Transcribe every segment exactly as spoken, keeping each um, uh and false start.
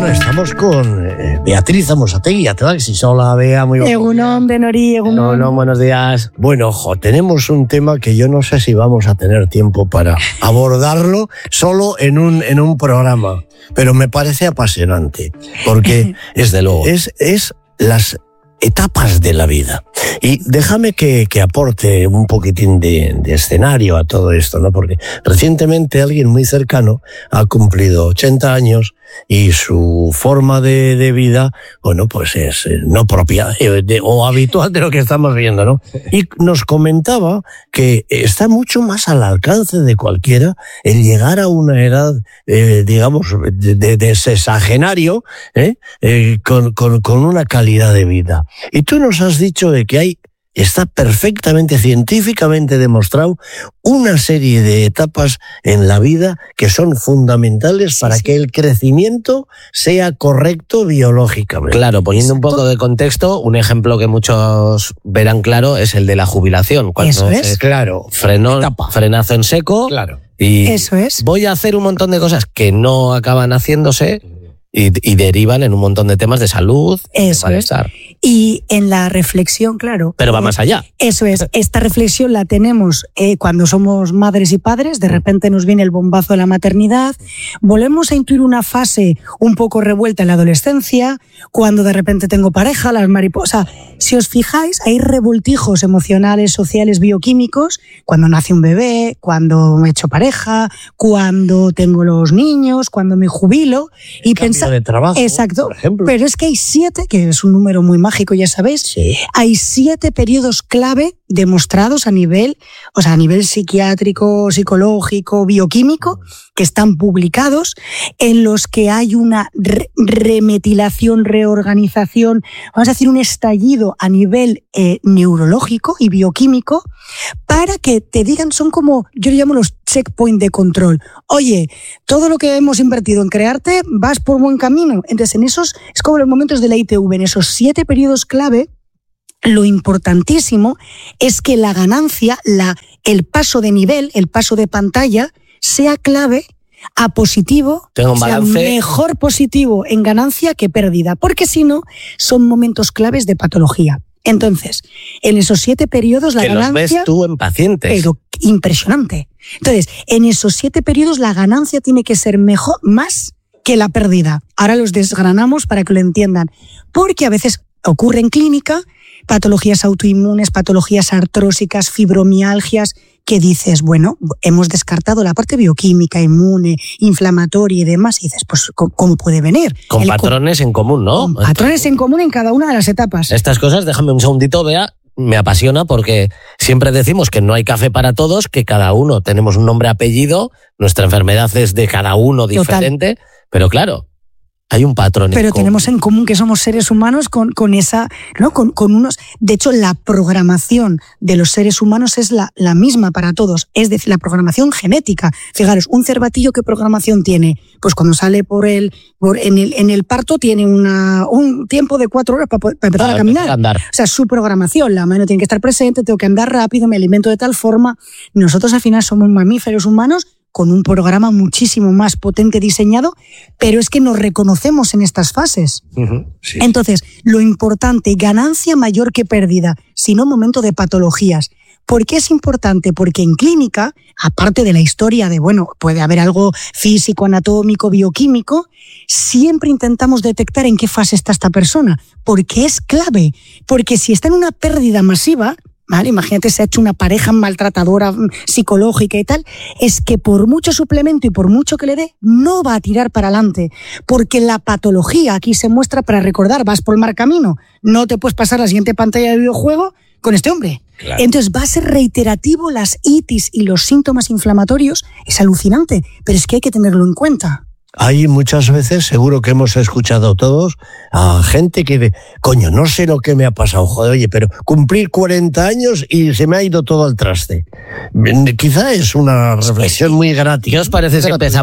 Bueno, estamos con eh, Beatriz Amosategui, Atlaxis. Hola, Bea, muy bien. Egunon, Benori, Egunon. No, no, buenos días. Bueno, ojo, tenemos un tema que yo no sé si vamos a tener tiempo para abordarlo solo en un, en un programa, pero me parece apasionante, porque Desde luego. es, es las etapas de la vida. Y déjame que, que aporte un poquitín de, de escenario a todo esto, ¿no? Porque recientemente alguien muy cercano ha cumplido ochenta años y su forma de, de vida, bueno, pues es no propia eh, de, o habitual de lo que estamos viendo, ¿no? Y nos comentaba que está mucho más al alcance de cualquiera el llegar a una edad, eh, digamos, de, de, de sexagenario, ¿eh? Eh, con, con, con una calidad de vida. Y tú nos has dicho de que hay, está perfectamente científicamente demostrado una serie de etapas en la vida que son fundamentales para sí, sí. que el crecimiento sea correcto biológicamente. Claro, poniendo un poco de contexto, un ejemplo que muchos verán claro es el de la jubilación. Cuando Eso es. Se claro. Frenó, frenazo en seco. Claro. Y Eso es. voy a hacer un montón de cosas que no acaban haciéndose y, y derivan en un montón de temas de salud, Eso de malestar. Es. Y en la reflexión, claro. Pero va más allá. Eso es. Esta reflexión la tenemos eh, cuando somos madres y padres. De repente nos viene el bombazo de la maternidad. Volvemos a intuir una fase un poco revuelta en la adolescencia. Cuando de repente tengo pareja, las mariposas. Si os fijáis, hay revoltijos emocionales, sociales, bioquímicos. Cuando nace un bebé, cuando me he hecho pareja, cuando tengo los niños, cuando me jubilo. El y pensar de trabajo, exacto. Por ejemplo. Pero es que hay siete, que es un número muy mágico, ya sabéis. Sí. Hay siete periodos clave demostrados a nivel, o sea, a nivel psiquiátrico, psicológico, bioquímico, que están publicados, en los que hay una re remetilación, reorganización, vamos a decir, un estallido a nivel eh, neurológico y bioquímico, para que te digan, son como, yo le llamo los checkpoint de control. Oye, todo lo que hemos invertido en crearte, vas por buen camino. Entonces, en esos, es como los momentos de la I T V, en esos siete periodos clave, lo importantísimo es que la ganancia, la, el paso de nivel, el paso de pantalla, sea clave a positivo, Tengo un balance. sea mejor positivo en ganancia que pérdida, porque si no, son momentos claves de patología. Entonces, en esos siete periodos la que ganancia... los ves tú en pacientes. Pero impresionante. Entonces, en esos siete periodos la ganancia tiene que ser mejor, más que la pérdida. Ahora los desgranamos para que lo entiendan. Porque a veces ocurre en clínica patologías autoinmunes, patologías artrósicas, fibromialgias, que dices, bueno, hemos descartado la parte bioquímica, inmune, inflamatoria y demás, y dices, pues, ¿cómo puede venir? Con El patrones co en común, ¿no? Con patrones en común en cada una de las etapas. Estas cosas, déjame un segundito, Bea, me apasiona porque siempre decimos que no hay café para todos, que cada uno tenemos un nombre, apellido, nuestra enfermedad es de cada uno diferente, Total. Pero claro, hay un patrón. Pero en tenemos común. en común que somos seres humanos con, con esa, ¿no? Con, con unos. De hecho, la programación de los seres humanos es la, la misma para todos. Es decir, la programación genética. Fijaros, un cervatillo, ¿qué programación tiene? Pues cuando sale por el, por, en el, en el parto tiene una, un tiempo de cuatro horas para, para empezar ah, a caminar. A andar. O sea, su programación, la mano tiene que estar presente, tengo que andar rápido, me alimento de tal forma. Nosotros al final somos mamíferos humanos con un programa muchísimo más potente diseñado, pero es que nos reconocemos en estas fases. Uh-huh, sí. Entonces, lo importante, ganancia mayor que pérdida, sino momento de patologías. ¿Por qué es importante? Porque en clínica, aparte de la historia de, bueno, puede haber algo físico, anatómico, bioquímico, siempre intentamos detectar en qué fase está esta persona, porque es clave. Porque si está en una pérdida masiva, ¿vale? Imagínate, se ha hecho una pareja maltratadora psicológica y tal, es que por mucho suplemento y por mucho que le dé, no va a tirar para adelante, porque la patología aquí se muestra para recordar, vas por el mal camino, no te puedes pasar la siguiente pantalla de videojuego con este hombre. Claro. Entonces va a ser reiterativo, las itis y los síntomas inflamatorios, es alucinante, pero es que hay que tenerlo en cuenta. Hay muchas veces, seguro que hemos escuchado todos, a gente que de, coño, no sé lo que me ha pasado, joder, oye, pero cumplir cuarenta años y se me ha ido todo al traste. Quizá es una reflexión muy gratis. ¿Qué os parece si empezamos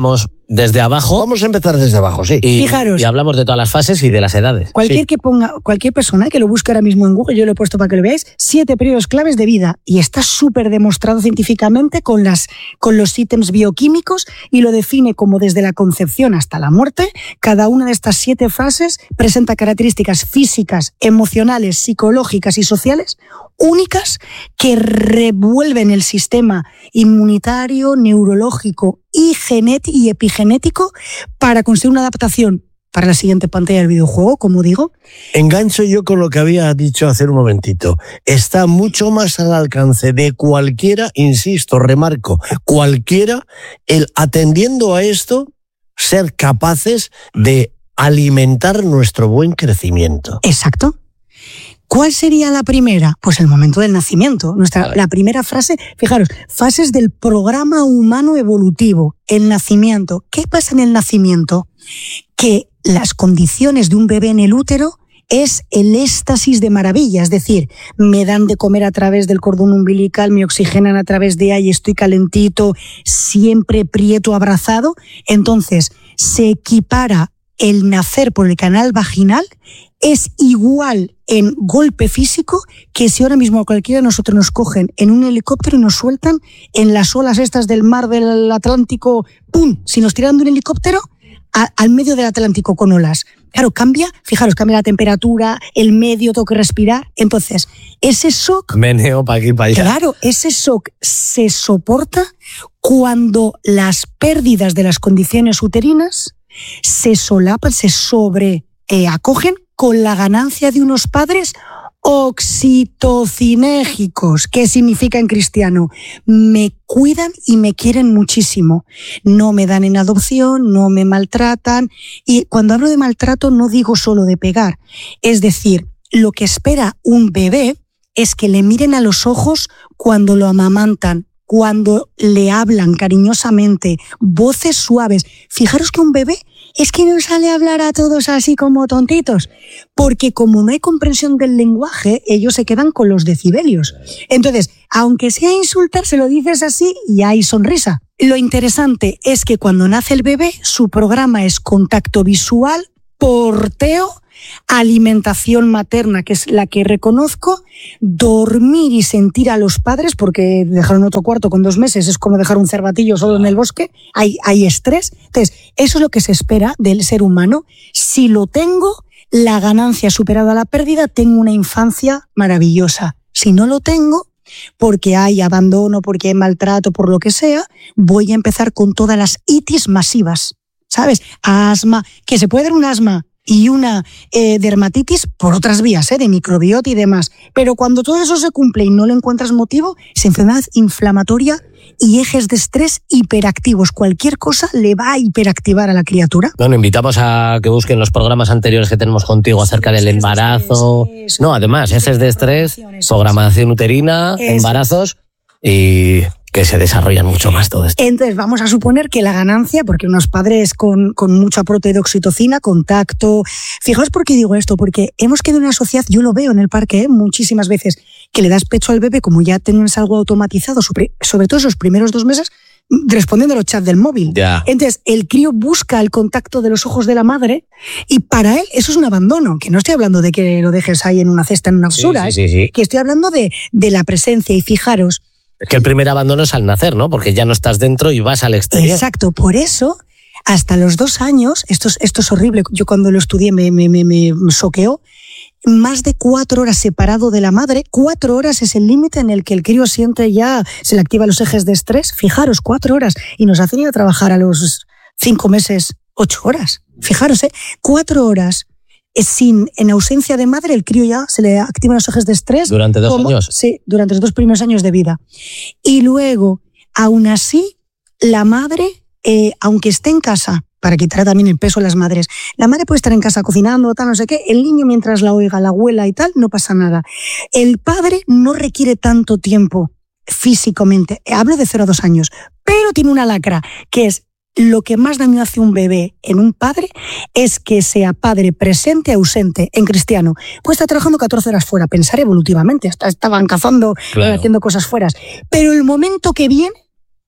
desde abajo. Vamos a empezar desde abajo, sí. Y, Fijaros. Y hablamos de todas las fases y de las edades. Cualquier sí. que ponga, cualquier persona que lo busque ahora mismo en Google, yo lo he puesto para que lo veáis, siete periodos claves de vida. Y está súper demostrado científicamente con, las, con los ítems bioquímicos y lo define como desde la concepción hasta la muerte. Cada una de estas siete fases presenta características físicas, emocionales, psicológicas y sociales únicas que revuelven el sistema inmunitario, neurológico y, genet- y epigenético para conseguir una adaptación para la siguiente pantalla del videojuego, como digo. Engancho yo con lo que había dicho hace un momentito. Está mucho más al alcance de cualquiera, insisto, remarco, cualquiera, el atendiendo a esto, ser capaces de alimentar nuestro buen crecimiento. Exacto. ¿Cuál sería la primera? Pues el momento del nacimiento. Nuestra, vale. La primera frase, fijaros, fases del programa humano evolutivo, el nacimiento. ¿Qué pasa en el nacimiento? Que las condiciones de un bebé en el útero es el éxtasis de maravilla, es decir, me dan de comer a través del cordón umbilical, me oxigenan a través de ahí, estoy calentito, siempre prieto, abrazado. Entonces, se equipara el nacer por el canal vaginal, es igual en golpe físico que si ahora mismo a cualquiera de nosotros nos cogen en un helicóptero y nos sueltan en las olas estas del mar del Atlántico, ¡pum! Si nos tiran de un helicóptero a, al medio del Atlántico con olas. Claro, cambia, fijaros, cambia la temperatura, el medio, tengo que respirar. Entonces, ese shock... Meneo para aquí, para allá. Claro, ese shock se soporta cuando las pérdidas de las condiciones uterinas se solapan, se sobre eh, acogen con la ganancia de unos padres oxitocinégicos. ¿Qué significa en cristiano? Me cuidan y me quieren muchísimo. No me dan en adopción, no me maltratan. Y cuando hablo de maltrato no digo solo de pegar. Es decir, lo que espera un bebé es que le miren a los ojos cuando lo amamantan, cuando le hablan cariñosamente, voces suaves. Fijaros que un bebé es que no sale a hablar a todos así como tontitos, porque como no hay comprensión del lenguaje, ellos se quedan con los decibelios. Entonces, aunque sea insultar, se lo dices así y hay sonrisa. Lo interesante es que cuando nace el bebé, su programa es contacto visual, porteo, alimentación materna, que es la que reconozco, dormir y sentir a los padres, porque dejar en otro cuarto con dos meses es como dejar un cervatillo solo en el bosque, hay, hay estrés. Entonces, eso es lo que se espera del ser humano. Si lo tengo, la ganancia superada la pérdida, tengo una infancia maravillosa. Si no lo tengo, porque hay abandono, porque hay maltrato, por lo que sea, voy a empezar con todas las itis masivas, ¿sabes? Asma, que se puede dar un asma y una eh, dermatitis por otras vías, ¿eh? De microbiota y demás. Pero cuando todo eso se cumple y no le encuentras motivo, es enfermedad inflamatoria y ejes de estrés hiperactivos. Cualquier cosa le va a hiperactivar a la criatura. Bueno, invitamos a que busquen los programas anteriores que tenemos contigo acerca del embarazo. No, además, ejes de estrés, programación uterina, embarazos y... que se desarrollan mucho más todo esto. Entonces vamos a suponer que la ganancia, porque unos padres con, con mucho aporte de oxitocina, contacto... Fijaos por qué digo esto, porque hemos quedado en una sociedad, yo lo veo en el parque ¿eh? muchísimas veces, que le das pecho al bebé, como ya tienes algo automatizado, sobre, sobre todo esos primeros dos meses, respondiendo a los chats del móvil. Ya. Entonces el crío busca el contacto de los ojos de la madre y para él eso es un abandono, que no estoy hablando de que lo dejes ahí en una cesta, en una basura, sí, sí, sí, sí. que estoy hablando de, de la presencia. Y fijaros, es que el primer abandono es al nacer, ¿no? Porque ya no estás dentro y vas al exterior. Exacto, por eso, hasta los dos años, esto es, esto es horrible, yo cuando lo estudié me, me, me, me soqueó, más de cuatro horas separado de la madre, cuatro horas es el límite en el que el crío siente ya, se le activan los ejes de estrés, fijaros, cuatro horas, y nos hacen ir a trabajar a los cinco meses, ocho horas, fijaros, ¿eh? Cuatro horas. Sin, en ausencia de madre, el crío ya se le activan los ejes de estrés. ¿Durante dos como, años? Sí, durante los dos primeros años de vida. Y luego, aún así, la madre, eh, aunque esté en casa, para quitar también el peso a las madres, la madre puede estar en casa cocinando, tal, no sé qué, el niño mientras la oiga, la abuela y tal, no pasa nada. El padre no requiere tanto tiempo físicamente, hablo de cero a dos años, pero tiene una lacra, que es lo que más daño hace un bebé en un padre es que sea padre presente, ausente. En cristiano, pues está trabajando catorce horas fuera, pensar evolutivamente, hasta estaban cazando, claro, haciendo cosas fuera. Pero el momento que viene,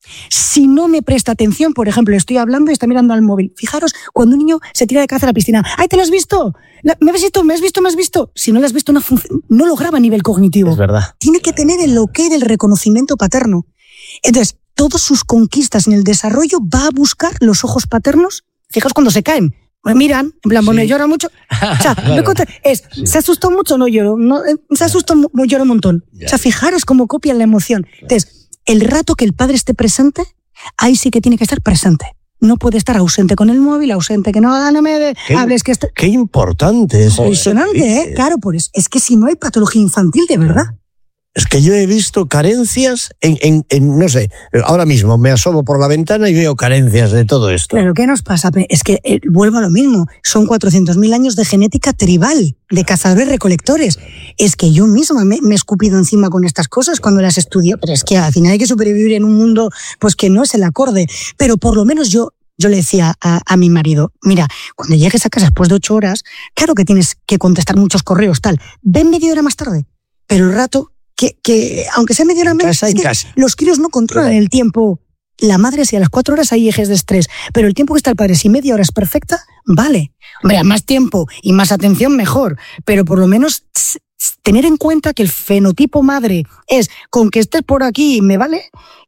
Si no me presta atención, por ejemplo, estoy hablando y está mirando al móvil. Fijaros, cuando un niño se tira de cabeza a la piscina, ¡ay, te lo has visto! ¿Me has visto? ¿Me has visto? ¿Me has visto? Si no lo has visto, no, no lo graba a nivel cognitivo. Es verdad. Tiene que tener el ok del reconocimiento paterno. Entonces, todas sus conquistas en el desarrollo va a buscar los ojos paternos. Fijaos cuando se caen. Me miran, en plan, bueno, sí. Llora mucho. O sea, claro. Conté, es, sí. ¿Se asustó mucho? No lloro. No, se asustó, no lloro un montón. Ya. O sea, fijaros cómo copian la emoción. Claro. Entonces, el rato que el padre esté presente, ahí sí que tiene que estar presente. No puede estar ausente con el móvil, ausente que no, no me de, qué, hables que esto. Qué importante es. Impresionante, ¿eh? Claro, pues es que si no hay patología infantil, de verdad. Es que yo he visto carencias en, en, en, no sé, ahora mismo me asomo por la ventana y veo carencias de todo esto. Claro, ¿qué nos pasa? Es que eh, vuelvo a lo mismo, son cuatrocientos mil años de genética tribal, de cazadores-recolectores. Es que yo misma me, me he escupido encima con estas cosas cuando las estudio, pero es que al final hay que sobrevivir en un mundo pues que no es el acorde. Pero por lo menos yo, yo le decía a, a mi marido, mira, cuando llegues a casa después de ocho horas, claro que tienes que contestar muchos correos, tal, ven media hora más tarde, pero el rato... Que, que aunque sea media hora menos, es que los críos no controlan el tiempo. La madre, si a las cuatro horas hay ejes de estrés, pero el tiempo que está el padre, si media hora es perfecta, vale. Hombre, más tiempo y más atención, mejor. Pero por lo menos tener en cuenta que el fenotipo madre es con que estés por aquí, me vale,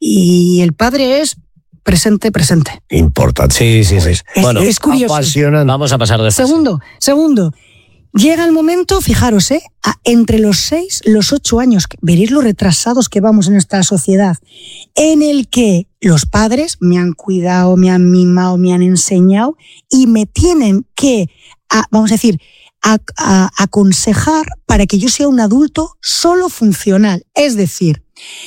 y el padre es presente, presente. Importante. Sí, sí, sí. Es, bueno, es curioso. Apasionante. Vamos a pasar de fase. Segundo, segundo. Llega el momento, fijaros, ¿eh? A, entre los seis, los ocho años, veréis lo retrasados que vamos en esta sociedad, en el que los padres me han cuidado, me han mimado, me han enseñado y me tienen que, a, vamos a decir, a, a, aconsejar para que yo sea un adulto solo funcional. Es decir,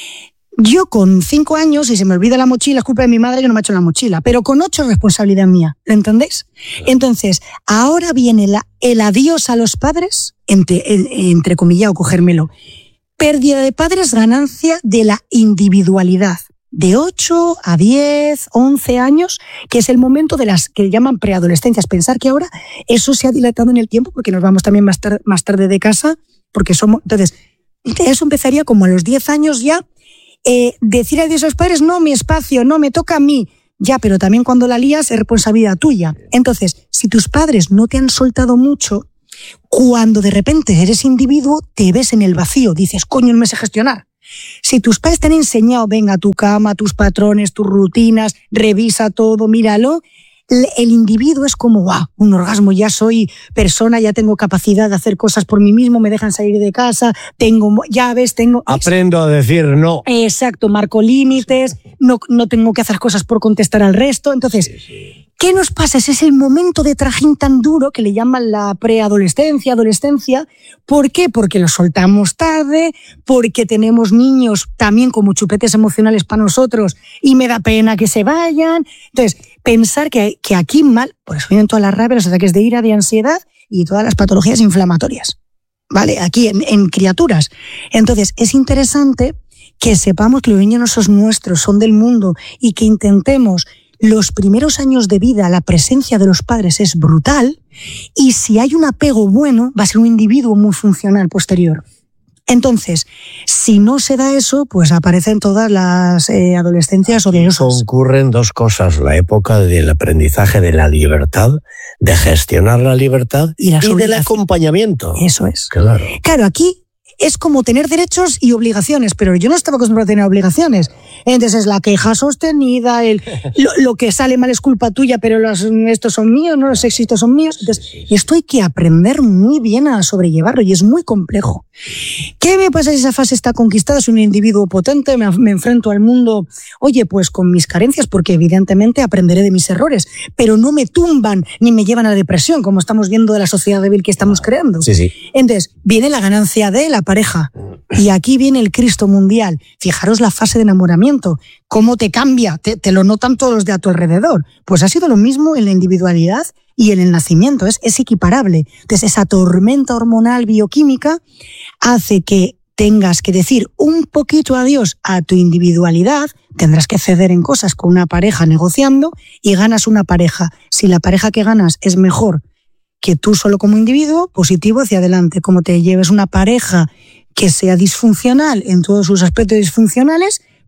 yo con cinco años, si se me olvida la mochila, es culpa de mi madre que no me ha hecho la mochila, pero con ocho es responsabilidad mía, ¿lo entendéis? Entonces, ahora viene la, el adiós a los padres, entre, entre comillas, o cogérmelo. Pérdida de padres, ganancia de la individualidad. De ocho a diez, once años, que es el momento de las que llaman preadolescencias. Pensar que ahora eso se ha dilatado en el tiempo, porque nos vamos también más, tar- más tarde de casa, porque somos... Entonces, eso empezaría como a los diez años ya. Eh, decir adiós a los padres, no, mi espacio, no, me toca a mí. Ya, pero también cuando la lías es responsabilidad tuya. Entonces, si tus padres no te han soltado mucho, cuando de repente eres individuo, te ves en el vacío. Dices, coño, no me sé gestionar. Si tus padres te han enseñado, venga, tu cama, tus patrones, tus rutinas, revisa todo, míralo, el individuo es como, wow, un orgasmo, ya soy persona, ya tengo capacidad de hacer cosas por mí mismo, me dejan salir de casa, tengo llaves, tengo... Aprendo a decir no. Exacto, marco límites, no, no tengo que hacer cosas por contestar al resto. Entonces, sí, sí. ¿Qué nos pasa? Ese es el momento de trajín tan duro que le llaman la preadolescencia, adolescencia. ¿Por qué? Porque lo soltamos tarde, porque tenemos niños también como chupetes emocionales para nosotros y me da pena que se vayan. Entonces, pensar que, que aquí mal, por eso vienen todas las rabias, los ataques de ira, de ansiedad y todas las patologías inflamatorias. ¿Vale? Aquí en, en criaturas. Entonces, es interesante que sepamos que los niños no son nuestros, son del mundo y que intentemos los primeros años de vida, la presencia de los padres es brutal y si hay un apego bueno, va a ser un individuo muy funcional posterior. Entonces, si no se da eso, pues aparecen todas las eh, adolescencias odiosas. Concurren dos cosas, la época del aprendizaje de la libertad, de gestionar la libertad y, y del acompañamiento. Eso es. Claro. Claro, aquí es como tener derechos y obligaciones, pero yo no estaba acostumbrado a tener obligaciones. Entonces, la queja sostenida, el, lo, lo que sale mal es culpa tuya, pero los, estos son míos, no los éxitos son míos. Entonces, esto hay que aprender muy bien a sobrellevarlo y es muy complejo. ¿Qué me pasa si esa fase está conquistada? Soy un individuo potente, me, me enfrento al mundo, oye, pues con mis carencias, porque evidentemente aprenderé de mis errores, pero no me tumban ni me llevan a la depresión, como estamos viendo de la sociedad débil que estamos creando. Sí, sí. Entonces, viene la ganancia de la pareja. Y aquí viene el Cristo mundial. Fijaros la fase de enamoramiento. ¿Cómo te cambia? Te, te lo notan todos los de a tu alrededor. Pues ha sido lo mismo en la individualidad y en el nacimiento. Es, es equiparable. Entonces, esa tormenta hormonal bioquímica hace que tengas que decir un poquito adiós a tu individualidad, tendrás que ceder en cosas con una pareja negociando y ganas una pareja. Si la pareja que ganas es mejor que tú solo como individuo, positivo hacia adelante. Como te lleves una pareja que sea disfuncional en todos sus aspectos disfuncionales,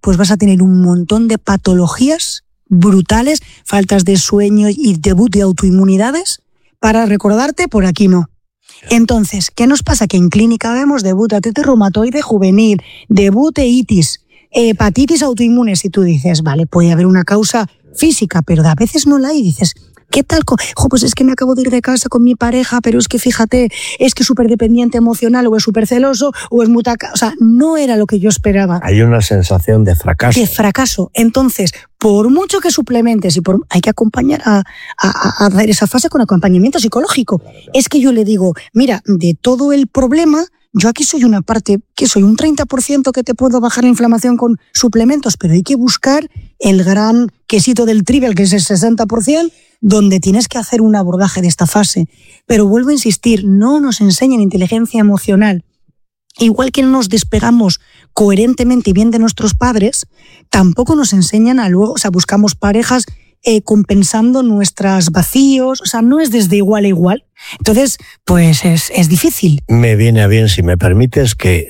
pues vas a tener un montón de patologías brutales, faltas de sueño y debut de autoinmunidades, para recordarte, por aquí no. Entonces, ¿qué nos pasa? Que en clínica vemos debut de artritis reumatoide juvenil, debut de itis, hepatitis autoinmunes, y tú dices, vale, puede haber una causa física, pero a veces no la hay, y dices, ¿qué tal? Jo, pues es que me acabo de ir de casa con mi pareja, pero es que fíjate, es que es súper dependiente emocional, o es súper celoso, o es mutaca. O sea, no era lo que yo esperaba. Hay una sensación de fracaso. De fracaso. Entonces, por mucho que suplementes, y por, hay que acompañar a, a, a hacer esa fase con acompañamiento psicológico. Claro, claro. Es que yo le digo, mira, de todo el problema, yo aquí soy una parte, que soy un treinta por ciento que te puedo bajar la inflamación con suplementos, pero hay que buscar el gran quesito del trivial, que es el sesenta por ciento, donde tienes que hacer un abordaje de esta fase. Pero vuelvo a insistir, no nos enseñan inteligencia emocional. Igual que no nos despegamos coherentemente y bien de nuestros padres, tampoco nos enseñan a luego, o sea, buscamos parejas eh, compensando nuestros vacíos, o sea, no es desde igual a igual. Entonces, pues es, es difícil. Me viene a bien, si me permites, que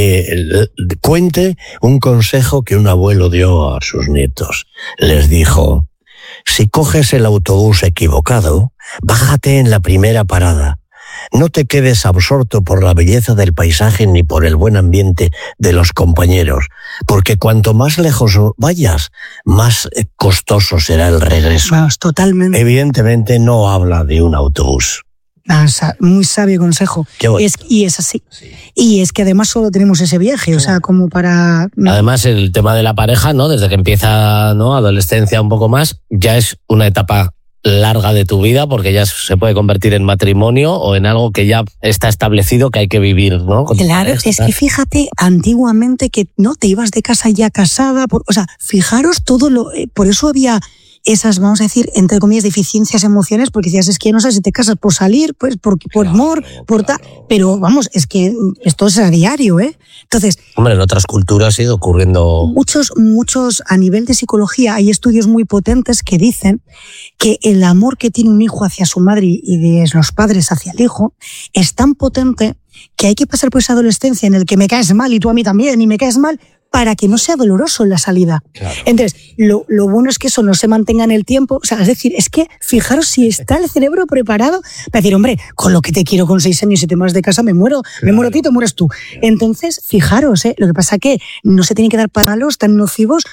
de, de, cuente un consejo que un abuelo dio a sus nietos. Les dijo: si coges el autobús equivocado, bájate en la primera parada. No te quedes absorto por la belleza del paisaje ni por el buen ambiente de los compañeros, porque cuanto más lejos vayas, más costoso será el regreso. Vamos, totalmente. Evidentemente no habla de un autobús. Ah, muy sabio consejo. Es, y es así. Sí. Y es que además solo tenemos ese viaje, o sea, como para... Además, el tema de la pareja, ¿no? Desde que empieza, ¿no? Adolescencia un poco más, ya es una etapa larga de tu vida, porque ya se puede convertir en matrimonio o en algo que ya está establecido que hay que vivir, ¿no? Con claro, pareja, es ¿sabes? Que fíjate, antiguamente que no te ibas de casa ya casada, por, o sea, fijaros todo lo... Por eso había esas, vamos a decir, entre comillas, deficiencias emocionales, porque decías, es que no sabes si te casas por salir, pues por, por claro, amor, por claro. tal, pero vamos, es que esto es a diario, ¿eh? Entonces... Hombre, en otras culturas ha ido ocurriendo... Muchos, muchos, a nivel de psicología, hay estudios muy potentes que dicen que el amor que tiene un hijo hacia su madre y de los padres hacia el hijo es tan potente que hay que pasar por esa adolescencia en el que me caes mal y tú a mí también y me caes mal, para que no sea doloroso en la salida. Claro. Entonces, lo, lo bueno es que eso no se mantenga en el tiempo. O sea, es decir, es que fijaros si está el cerebro preparado para decir, hombre, con lo que te quiero con seis años y te vas de casa me muero, claro. me muero a ti, te mueres tú. Entonces, fijaros, ¿eh? Lo que pasa es que no se tiene que dar palos tan nocivos